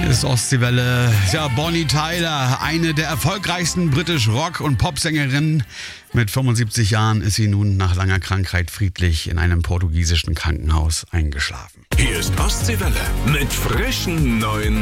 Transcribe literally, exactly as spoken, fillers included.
Ist Ostseewelle. Ja, Bonnie Tyler, eine der erfolgreichsten britisch Rock- und Popsängerinnen. Mit fünfundsiebzig Jahren ist sie nun nach langer Krankheit friedlich in einem portugiesischen Krankenhaus eingeschlafen. Hier ist Ostseewelle mit frischen neuen